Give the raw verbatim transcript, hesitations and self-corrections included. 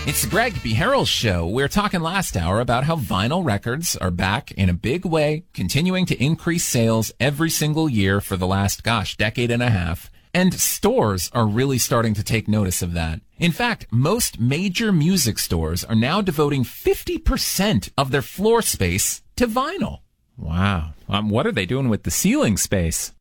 It's the Greg B. Harrell Show. We were talking last hour about how vinyl records are back in a big way, continuing to increase sales every single year for the last, gosh, decade and a half. And stores are really starting to take notice of that. In fact, most major music stores are now devoting fifty percent of their floor space to vinyl. Wow. Um, what are they doing with the ceiling space?